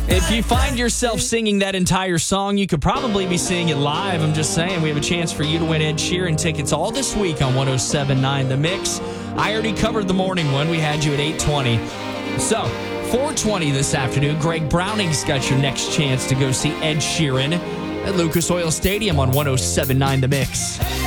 If you find yourself singing that entire song, you could probably be singing it live. I'm just saying, we have a chance for you to win Ed Sheeran tickets all this week on 107.9 The Mix. I already covered the morning one. We had you at 8:20. So, 4:20 this afternoon, Greg Browning's got your next chance to go see Ed Sheeran at Lucas Oil Stadium on 107.9 The Mix.